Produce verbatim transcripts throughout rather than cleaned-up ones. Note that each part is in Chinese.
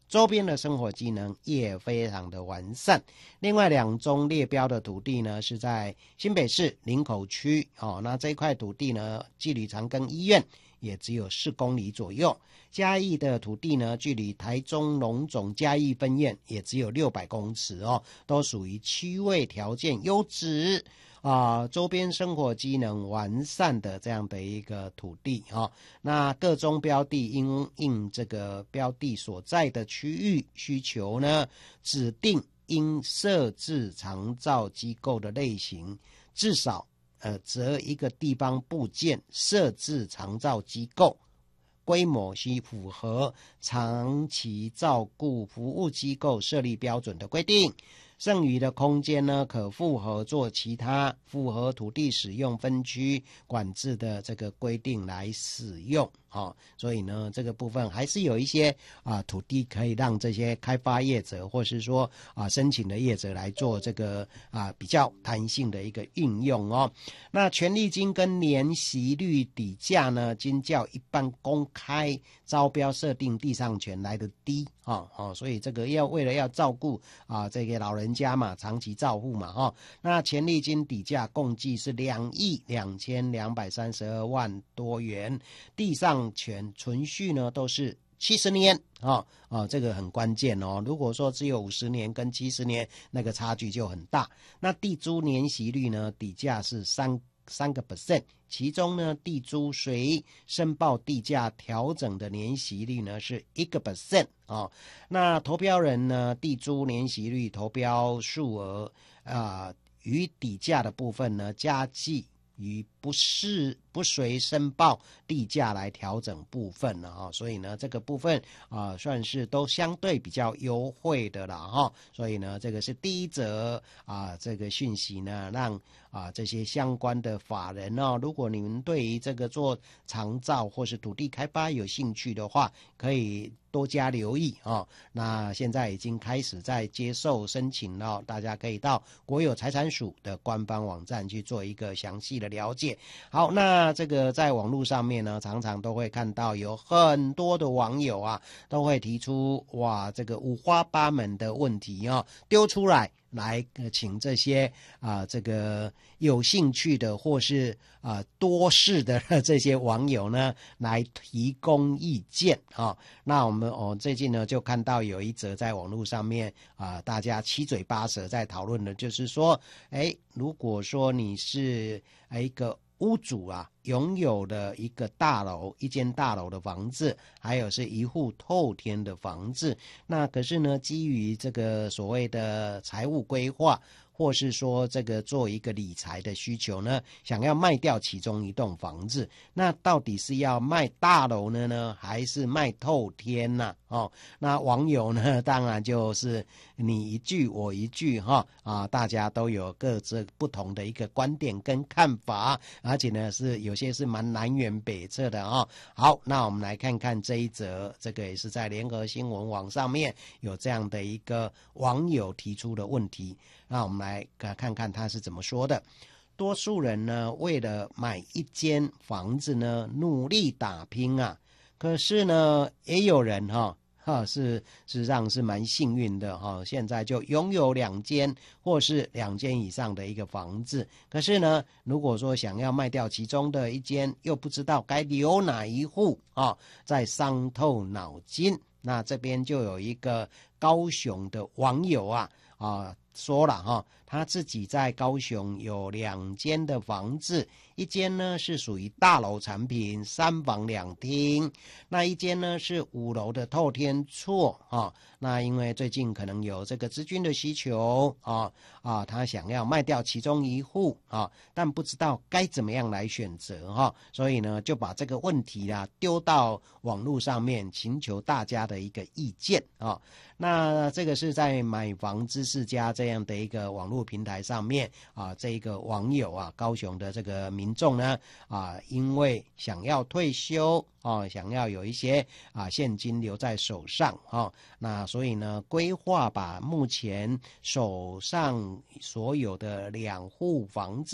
周边的生活机能也非常的完善。另外两宗列标的土地呢，是在新北市林口区哦，那这一块土地呢，距离长庚医院也只有四公里左右。嘉义的土地呢，距离台中荣总嘉义分院也只有六百公尺哦，都属于区位条件优质啊，周边生活机能完善的这样的一个土地啊。那各中标的因应这个标的所在的区域需求呢，指定应设置长照机构的类型，至少呃择一个地方部件设置长照机构，规模需符合长期照顾服务机构设立标准的规定。剩余的空间呢，可复合做其他符合土地使用分区管制的这个规定来使用哦。所以呢，这个部分还是有一些啊土地可以让这些开发业者或是说啊申请的业者来做这个啊比较弹性的一个运用哦。那权利金跟年息率底价呢，均较一般公开招标设定地上权来的低哦哦，所以这个要为了要照顾啊这个老人家嘛，长期照护嘛哈、哦，那权利金底价共计是两亿两千两百三十二万多元，地上权存续呢都是七十年啊啊、哦，这个很关键哦。如果说只有五十年跟七十年，那个差距就很大。那地租年息率呢，底价是三三个 percent， 其中呢，地租随申报地价调整的年息率呢是一个 percent 啊。那投标人呢，地租年息率投标数额啊、呃，与底价的部分呢加计于不是不随申报地价来调整部分了哈，所以呢这个部分啊、呃、算是都相对比较优惠的了哈，所以呢这个是第一则啊、呃、这个讯息呢，让啊、呃、这些相关的法人哦，如果你们对于这个做长照或是土地开发有兴趣的话，可以多加留意啊、哦。那现在已经开始在接受申请了，大家可以到国有财产署的官方网站去做一个详细的了解。好，那这个在网络上面呢，常常都会看到有很多的网友啊，都会提出哇，这个五花八门的问题啊、哦，丢出来。来、呃、请这些啊、呃、这个有兴趣的或是啊、呃、多事的这些网友呢来提供意见啊、哦。那我们哦最近呢就看到有一则在网络上面啊、呃、大家七嘴八舌在讨论的，就是说，哎，如果说你是一个屋主啊，拥有的一个大楼，一间大楼的房子，还有是一户透天的房子，那可是呢，基于这个所谓的财务规划，或是说这个做一个理财的需求呢，想要卖掉其中一栋房子，那到底是要卖大楼呢呢，还是卖透天呢、啊？哦，那网友呢，当然就是你一句我一句哈啊，大家都有各自不同的一个观点跟看法，而且呢是有些是蛮南辕北辙的啊、哦。好，那我们来看看这一则，这个也是在联合新闻网上面有这样的一个网友提出的问题。那我们来看看他是怎么说的。多数人呢，为了买一间房子呢，努力打拼啊。可是呢，也有人哈、哦、哈是事实上是蛮幸运的哈、哦，现在就拥有两间或是两间以上的一个房子。可是呢，如果说想要卖掉其中的一间，又不知道该留哪一户啊、哦，在伤透脑筋。那这边就有一个高雄的网友啊啊。说了哈，他自己在高雄有两间的房子，一间呢是属于大楼产品，三房两厅，那一间呢是五楼的透天厝啊。那因为最近可能有这个资金的需求啊啊，他想要卖掉其中一户啊，但不知道该怎么样来选择哈、啊，所以呢就把这个问题啊丢到网络上面，请求大家的一个意见啊。那这个是在买房知识家这样的一个网络平台上面啊，这一个网友啊，高雄的这个民众呢啊，因为想要退休啊，想要有一些啊现金留在手上啊，那所以呢规划把目前手上所有的两户房子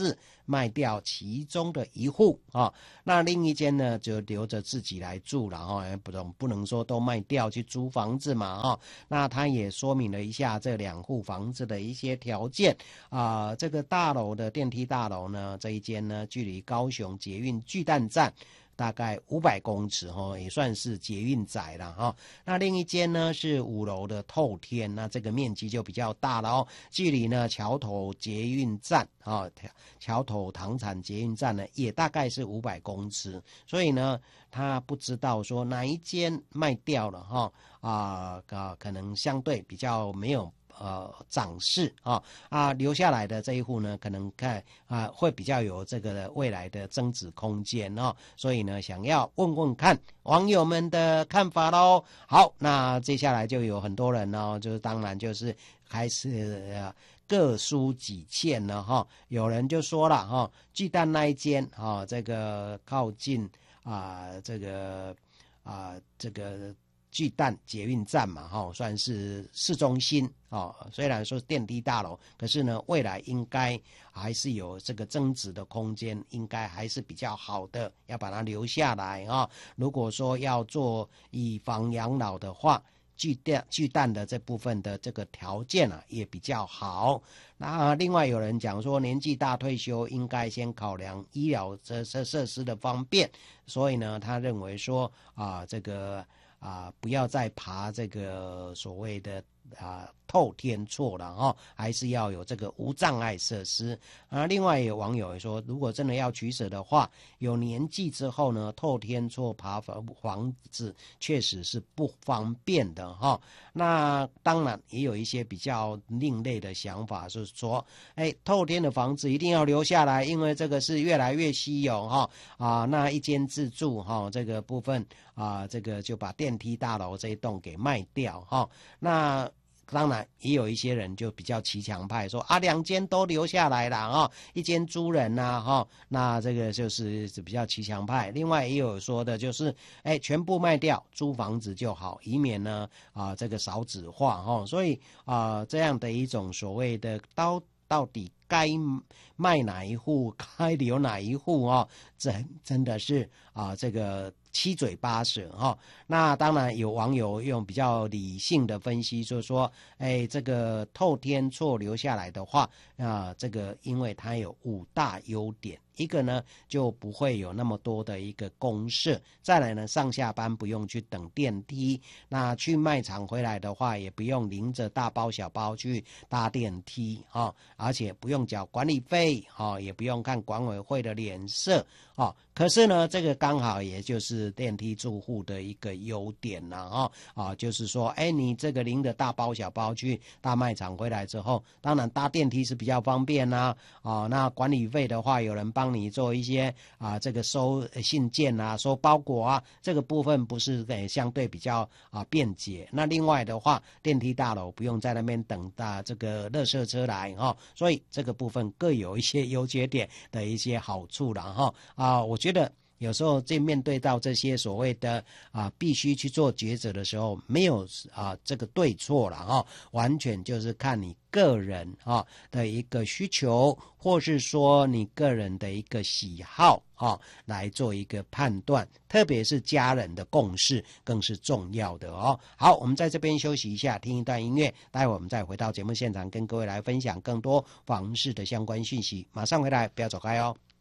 卖掉其中的一户啊，那另一间呢就留着自己来住了哈，不能不能说都卖掉去租房子嘛哈。那他也说明了一下这两户房子的一些条件啊、呃，这个大楼的电梯大楼呢，这一间呢距离高雄捷运巨蛋站大概五百公尺哈，也算是捷运宅了哈。那另一间呢是五楼的透天，那这个面积就比较大了哦，距离呢桥头捷运站啊，桥头唐产捷运站呢也大概是五百公尺，所以呢他不知道说哪一间卖掉了哈啊啊，可能相对比较没有。呃，涨势啊啊，留下来的这一户呢，可能看啊会比较有这个未来的增值空间哦，所以呢，想要问问看网友们的看法喽。好，那接下来就有很多人呢，就是当然就是开始呃各抒己见了哈。有人就说了哈，巨蛋那一间哈，这个靠近啊、呃、这个啊、呃、这个。巨蛋捷运站嘛，哈，算是市中心哦。虽然说是电梯大楼，可是呢，未来应该还是有这个增值的空间，应该还是比较好的，要把它留下来啊、哦。如果说要做以房养老的话，巨蛋巨蛋的这部分的这个条件啊也比较好。那另外有人讲说，年纪大退休应该先考量医疗设设施的方便，所以呢，他认为说啊，这个。啊，不要再爬这个所谓的啊透天厝了哈、哦，还是要有这个无障碍设施啊。另外有网友也说，如果真的要取舍的话，有年纪之后呢，透天厝爬房房子确实是不方便的哈、哦。那当然也有一些比较另类的想法，就是说，哎，透天的房子一定要留下来，因为这个是越来越稀有哈啊。那一间自住哈、哦、这个部分啊，这个就把电梯大楼这一栋给卖掉哈、哦。那当然也有一些人就比较骑墙派，说啊两间都留下来了啊、哦，一间租人呐、啊、哈、哦，那这个就是比较骑墙派。另外也有说的就是，哎，全部卖掉租房子就好，以免呢啊这个少子化哈、哦。所以啊这样的一种所谓的到到底该卖哪一户，该留哪一户哦，真真的是啊这个。七嘴八舌哈，那当然有网友用比较理性的分析，就是说，哎，这个透天厝留下来的话，啊，这个因为它有五大优点。一个呢就不会有那么多的一个公设，再来呢上下班不用去等电梯，那去卖场回来的话也不用拎着大包小包去搭电梯啊、哦，而且不用缴管理费啊、哦，也不用看管委会的脸色啊、哦。可是呢这个刚好也就是电梯住户的一个优点啦啊啊，就是说哎你这个拎着大包小包去大卖场回来之后，当然搭电梯是比较方便啦啊，那管理费的话有人帮帮你做一些啊，这个收信件啊，收包裹啊，这个部分不是诶相对比较啊便捷。那另外的话，电梯大楼不用在那边等啊这个垃圾车来哈、哦，所以这个部分各有一些优缺点的一些好处了哈啊，我觉得。有时候在面对到这些所谓的啊必须去做抉择的时候，没有啊这个对错了哈、哦，完全就是看你个人啊的一个需求，或是说你个人的一个喜好啊来做一个判断，特别是家人的共识更是重要的哦。好，我们在这边休息一下，听一段音乐，待会我们再回到节目现场，跟各位来分享更多房市的相关讯息。马上回来，不要走开哦。